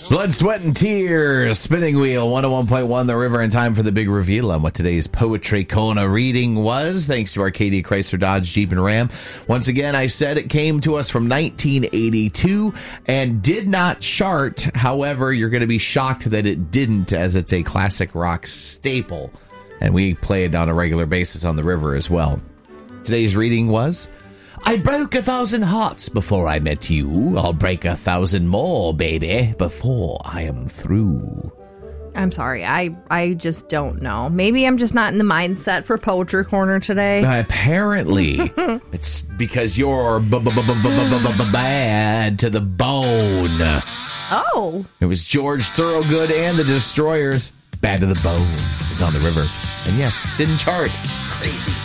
Blood, Sweat, and Tears, Spinning Wheel, 101.1 The River, and time for the big reveal on what today's Poetry Corner reading was. Thanks to Arcadia Chrysler Dodge Jeep and Ram. Once again, I said it came to us from 1982 and did not chart. However, you're going to be shocked that it didn't, as it's a classic rock staple. And we play it on a regular basis on the river as well. Today's reading was... I broke 1,000 hearts before I met you. I'll break 1,000 more, baby, before I am through. I'm sorry. I just don't know. Maybe I'm just not in the mindset for Poetry Corner today. Apparently. It's because you're bad to the bone. Oh. It was George Thorogood and the Destroyers. Bad to the Bone is on the river. And yes, didn't chart. Crazy.